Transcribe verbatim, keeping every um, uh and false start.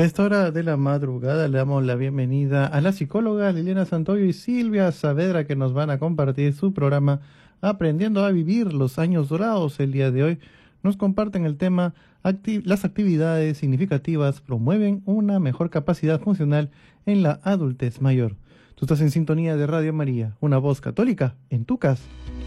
A esta hora de la madrugada le damos la bienvenida a la psicóloga Liliana Santoyo y Silvia Saavedra, que nos van a compartir su programa Aprendiendo a Vivir los Años Dorados. El día de hoy nos comparten el tema acti- las actividades significativas promueven una mejor capacidad funcional en la adultez mayor. Tú estás en sintonía de Radio María, una voz católica en tu casa.